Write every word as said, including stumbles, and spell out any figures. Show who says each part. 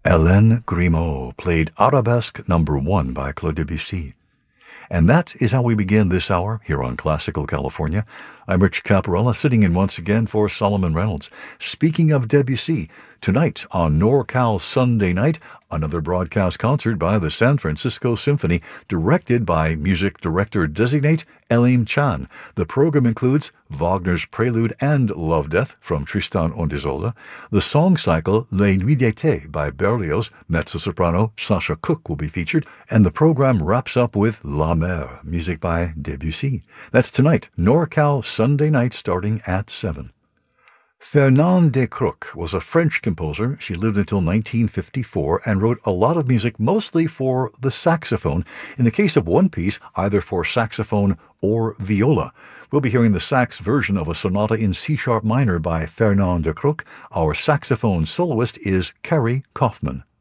Speaker 1: Hélène Grimaud played Arabesque Number One by Claude Debussy. And that is how we begin this hour here on Classical California. I'm Rich Caparella, sitting in once again for Solomon Reynolds. Speaking of Debussy, tonight on NorCal Sunday Night, another broadcast concert by the San Francisco Symphony, directed by music director-designate Elim Chan. The program includes Wagner's Prelude and Love Death from Tristan und Isolde, the song cycle Les Nuits d'été by Berlioz, mezzo-soprano Sasha Cook will be featured, and the program wraps up with La Mer, music by Debussy. That's tonight, NorCal Sunday Night, starting at seven. Fernande de Crook was a French composer. She lived until nineteen fifty-four and wrote a lot of music, mostly for the saxophone. In the case of one piece, either for saxophone or viola. We'll be hearing the sax version of a sonata in C-sharp minor by Fernande de Crook. Our saxophone soloist is Carrie Kaufman.